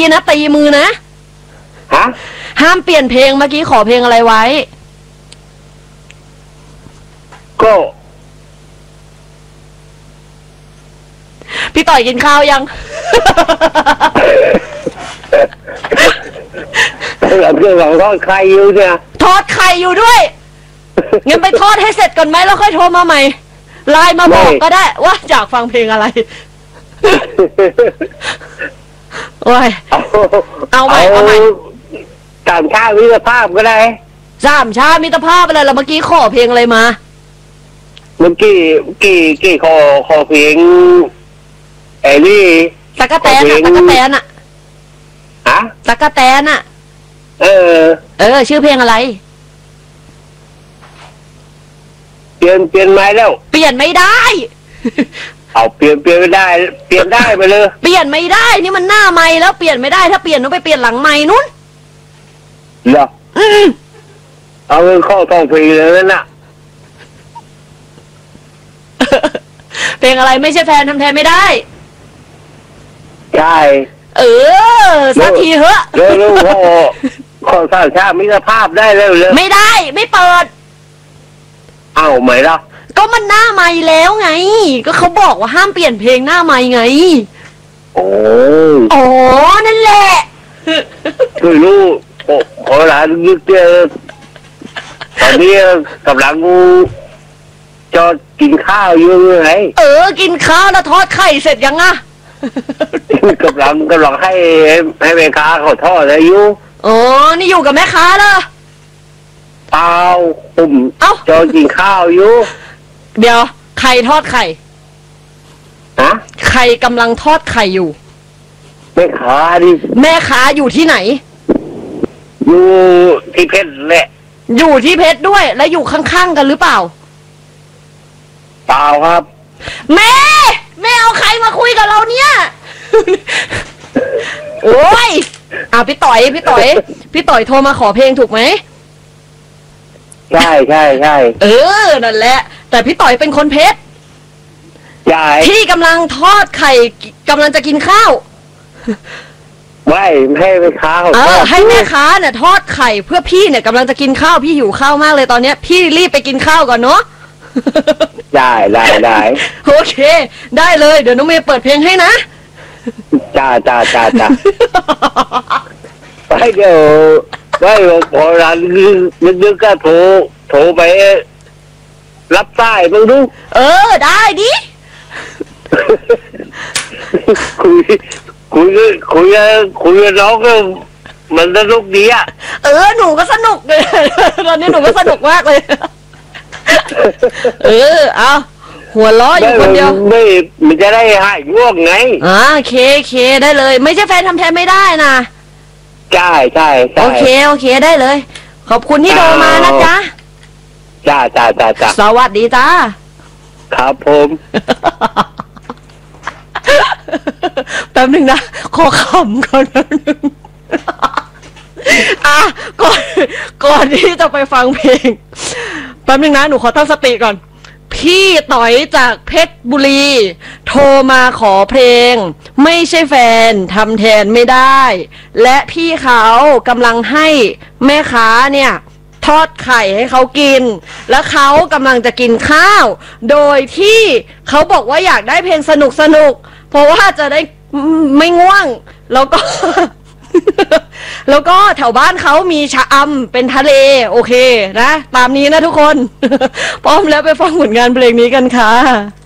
นะตีมือนะฮะห้ามเปลี่ยนเพลงเมื่อกี้ขอเพลงอะไรไว้ก็พี่ต่อยกินข้าวยังเรื่องของทอดไข่อยู่เนี่ยทอดไข่อยู่ด้วยงั้นไปทอดให้เสร็จก่อนไหมแล้วค่อยโทรมาใหม่ไลน์มาบอกก็ได้ว่าอยากฟังเพลงอะไรโอ้ยเอาใหม่ตามชาติมิตรภาพก็ได้สามชาติมิตรภาพอะไรแล้วเมื่อกี้ขอเพลงอะไรมาเมื่อกี้ขอเพลงไอ้นี่ตะกะแตนอ่ะฮะตะกะแตนอ่ะชื่อเพลงอะไรเปลี่ยนไหมแล้วเปลี่ยนไม่ได้เอาเปลี่ยนไม่ได้เปลี่ยนได้ไปเลยเปลี่ยนไม่ได้นี่มันหน้าไม้แล้วเปลี่ยนไม่ได้ถ้าเปลี่ยนต้องไปเปลี่ยนหลังไม้นู้นเหรอเอาเงินเข้าท้องเพลงเลยนั่นน่ะเพลงอะไรไม่ใช่แฟนทำแทนไม่ได้ใช่สักทีเหอะเร็วขอสร้างชาติมิตรภาพได้เร็วไม่ได้ไม่เปิดเอาไหมล่ะก็มันหน้าไม้แล้วไงก็เขาบอกว่าห้ามเปลี่ยนเพลงหน้าไม้ไงอ๋อนั่นแหละคือรู้ขอหลานยึดเจอตอนนี้กำลังจอดกินข้าวอยู่ไงกินข้าวแล้วทอดไข่เสร็จยังอะกำลังให้แม่ค้าเขาทอดอะไรอยู่นี่อยู่กับแม่ค้าเหรอเปล่าผมจอดกินข้าวอยู่เดี๋ยวใครทอดไข่ฮะใครกำลังทอดไข่อยู่แม่ค้าดิแม่ค้าอยู่ที่ไหนอยู่ที่เพชรแหละอยู่ที่เพชรด้วยแล้วอยู่ข้างๆกันหรือเปล่าเปล่าครับแม่เอาใครมาคุยกับเราเนี่ยโอ้ยพี่ต่อยโทรมาขอเพลงถูกไหมใช่นั่นแหละแต่พี่ต่อยเป็นคนเพชรใช่ที่กำลังทอดไข่กำลังจะกินข้าวไม่ให้แม่ค้าให้แม่ค้าเนี่ยทอดไข่เพื่อพี่เนี่ยกำลังจะกินข้าวพี่หิวข้าวมากเลยตอนเนี้ยพี่รีบไปกินข้าวก่อนเนาะได้โอเคได้เลยเดี๋ยวน้องเมย์เปิดเพลงให้นะจ้าไปเดี๋ยวไม่พอร้านนึกก็โทรไปรับสายมึงดูได้ดิคุยกับน้องก็มันสนุกดีอ่ะหนูก็สนุกเลยตอนนี้หนูก็สนุกมากเลยเอาหัวล้ออยู่คนเดียวไม่มันจะได้หายง่วงไงเคได้เลยไม่ใช่แฟนทำแทนไม่ได้นะใช่โอเคได้เลยขอบคุณที่โทรมานะจ๊ะจ้าสวัสดีจ้าครับผมแป๊บนึงนะขอขำก่อนแป๊บนึงก่อนที่จะไปฟังเพลงแป๊บนึงนะหนูขอตั้งสติก่อนพี่ต่อยจากเพชรบุรีโทรมาขอเพลงไม่ใช่แฟนทำแทนไม่ได้และพี่เขากำลังให้แม่ค้าเนี่ยทอดไข่ให้เขากินแล้วเขากำลังจะกินข้าวโดยที่เขาบอกว่าอยากได้เพลงสนุกเพราะว่าจะได้ไม่ง่วงแล้วก็แถวบ้านเขามีชะอำเป็นทะเลโอเคนะตามนี้นะทุกคนพร้อมแล้วไปฟังผลงานเพลงนี้กันค่ะ